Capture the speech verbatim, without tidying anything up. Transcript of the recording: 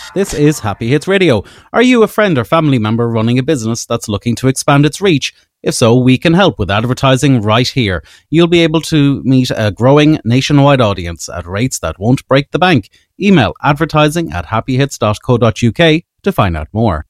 This is Happy Hits Radio. Are you a friend or family member running a business that's looking to expand its reach? If so, we can help with advertising right here. You'll be able to meet a growing nationwide audience at rates that won't break the bank. Email advertising at happy hits dot co dot uk to find out more.